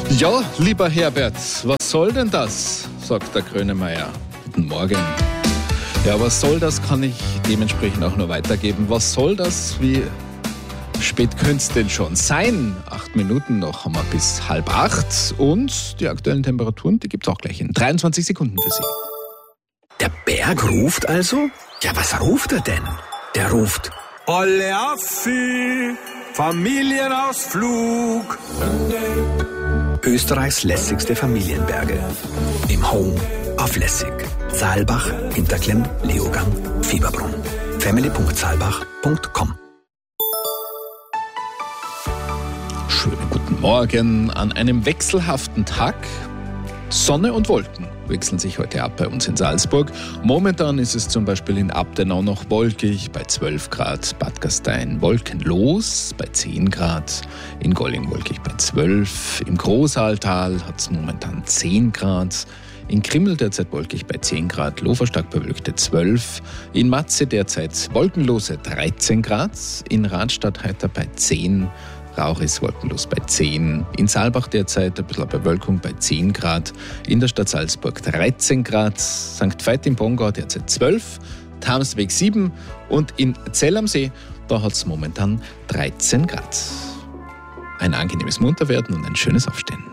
Ja, lieber Herbert, was soll denn das? Sagt der Grönemeyer. Guten Morgen. Ja, was soll das, kann ich dementsprechend auch nur weitergeben. Was soll das? Wie spät könnte es denn schon sein? 8 Minuten noch haben wir bis 7:30 und die aktuellen Temperaturen, die gibt es auch gleich in 23 Sekunden für Sie. Der Berg ruft also? Ja, was ruft er denn? Der ruft: Olle Affi, Familienausflug. Österreichs lässigste Familienberge. Im Home auf Lässig. Saalbach, Hinterklemm, Leogang, Fieberbrunn. family.saalbach.com. Schönen guten Morgen an einem wechselhaften Tag. Sonne und Wolken wechseln sich heute ab bei uns in Salzburg. Momentan ist es zum Beispiel in Abtenau noch wolkig, bei 12 Grad, Bad Gastein wolkenlos, bei 10 Grad, in Golling wolkig bei 12, im Großaaltal hat es momentan 10 Grad, in Krimmel derzeit wolkig bei 10 Grad, Lofer stark bewölkte 12, in Matze derzeit wolkenlose 13 Grad, in Radstadt heiter bei 10, Rauch ist wolkenlos bei 10, in Saalbach derzeit ein bisschen Bewölkung bei 10 Grad, in der Stadt Salzburg 13 Grad, St. Veit im Pongau derzeit 12, Tamsweg 7 und in Zell am See, da hat es momentan 13 Grad. Ein angenehmes Munterwerden und ein schönes Aufstehen.